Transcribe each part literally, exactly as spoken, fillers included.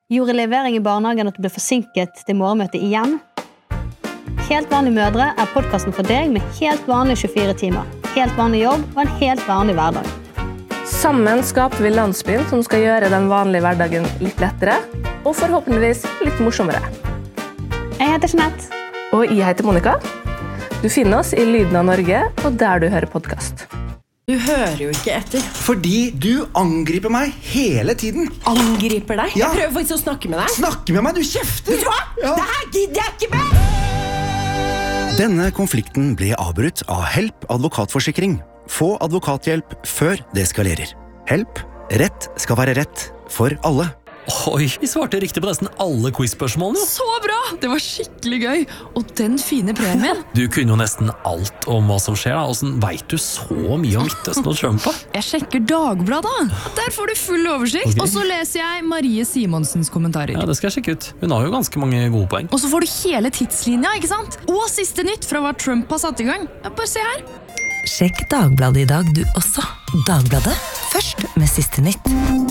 Gjorde levering i barnehagen at du ble forsinket til morgenmøtet igjen? Helt vanlige mødre er podcasten for deg med helt vanlige tjuefire timer, helt vanlig jobb og en helt vanlig hverdag. Sammen skaper vi landsbyen som skal gjøre den vanlige hverdagen litt lettere, og forhåpentligvis litt morsommere. Jeg heter Jeanette. Og jeg heter Monica. Du finner oss i Lyden av Norge, og der du hører podcast. Du hører jo ikke etter. Fordi du angriper meg hele tiden. Angriper deg? Ja. Jeg prøver faktisk å snakke med deg. Snakke med meg, du kjefter. Vet du hva? Ja. Det her gidder jeg ikke med! Denne konflikten ble avbrutt av Help advokatforsikring. Få advokathjelp før det eskalerer. Help, rett skal være rett for alle. Oi, vi svarte riktig på nesten alle quiz-spørsmålene. Så bra! Det var skikkelig gøy. Og den fine premien. Du kunne jo nesten alt om hva som skjer da. Hvordan vet du så mye om Midtøsten og Trump? Jeg sjekker Dagbladet. Der får du full oversikt. Okay. Og så leser jeg Marie Simonsens kommentarer. Ja, det skal jeg sjekke ut. Hun har jo ganske mange gode poeng. Og så får du hele tidslinja, ikke sant? Og siste nytt fra hva Trump har satt i gang. Ja, bare se her. Sjekk Dagbladet i dag du også. Dagbladet, først med siste nytt.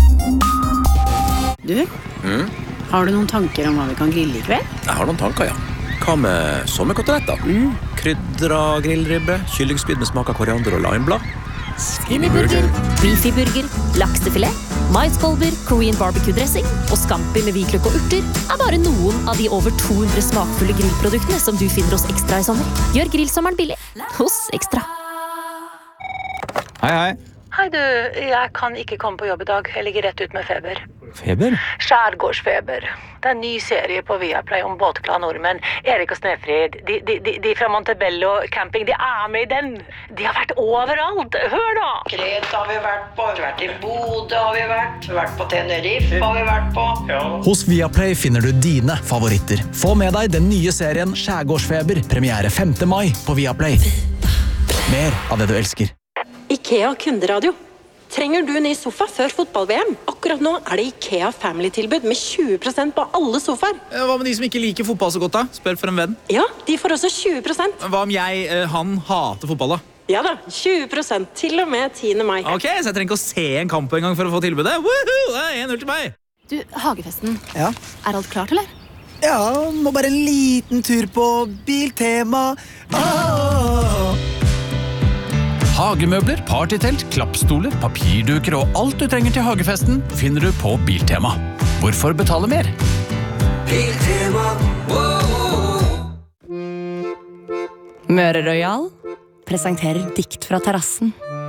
Du, Mm? har du noen tanker om hva vi kan grille i kveld? Jeg har noen tanker, ja. Hva med sommerkoteletter? Mm. Krydra grillribbe, kyllingspyd med smak av koriander og limeblad. Skinnyburger, beefy-burger, laksefilet, maiskolber, Korean barbecue-dressing og scampi med hvitløk og urter er bare noen av de over to hundre smakfulle grillproduktene som du finner hos Ekstra i sommer. Gjør grillsommeren billig hos Ekstra. Hei, hei. Hei du, jeg kan ikke komme på jobb i dag. Jeg ligger rett ut med feber. Feber? Skjærgårdsfeber. Det er en ny serie på Viaplay om båtkla nordmenn. Erik og Snefrid, de, de, de, de fra Montebello camping, de er med i den. De har vært overalt. Hør da! Kreta har vi vært på, vi har vært i Bodø har vi vært, vi har vært på Tenerife har vi vært på. Ja. Hos Viaplay finner du dine favoritter. Få med deg den nye serien Skjærgårdsfeber, premiere femte mai på Viaplay. Mer av det du elsker. IKEA kunderadio. Trenger du ny sofa før fotball-V M? Akkurat nå er det IKEA Family-tilbud med tjue prosent på alle sofaer. Hva med de som ikke liker fotball så godt da? Spør for en venn. Ja, de får også tjue prosent. Hva om jeg, han, hater fotball da? Ja da, tjue prosent til og med tiende mai. Ok, så jeg trenger ikke å se en kamp en gang for å få tilbudet. Woohoo! Det er en null til meg. Du, hagefesten. Ja? Er alt klart, eller? Ja, må bare en liten tur på Biltema. Åh! Hagemøbler, partytelt, klappstoler, papirduker og alt du trenger til hagefesten finner du på Biltema. Hvorfor betale mer? Biltema, Møre Royal presenterer dikt fra terrassen.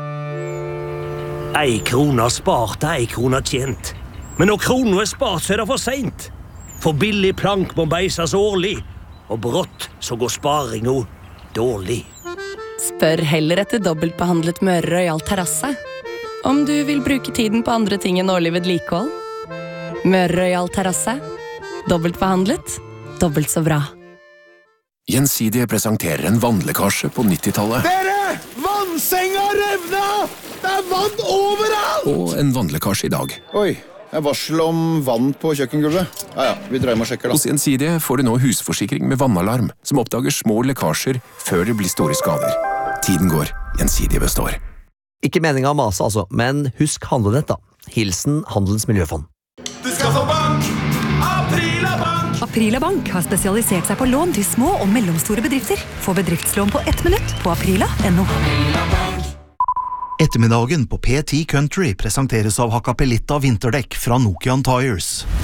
Ei krona spart, ei krona tjent. Men når kronen er spart, så er det for sent. For billig plank må beises årlig, og brått så går sparinga dårlig. Spør heller etter dobbeltbehandlet Møre Royal terrasse. Om du vil bruke tiden på andre ting enn årlig vedlikehold. Møre Royal terrasse. Dobbeltbehandlet. Dobbelt så bra. Gjensidige presenterer en vannlekkasje på nittitallet. Dere! Vannsenga revna! Det er vann overalt! Og en vannlekkasje i dag. Oi, det er varsel om vann på kjøkkengulvet. Ja, ja, vi dreier med å sjekke da. Hos Gjensidige får du nå husforsikring med vannalarm, som oppdager små lekkasjer før det blir store skader. Tiden går, Gjensidige består. Ikke meningen å mase altså, men husk handlenett da. Hilsen Handelens Miljøfond. Du skal få bank! Aprila Bank! Aprila Bank har spesialisert seg på lån til små og mellomstore bedrifter. Få bedriftslån på ett minutt på aprila punktum no. Ettermiddagen på P ti Country presenteres av Hakkapelitta vinterdekk fra Nokian Tires.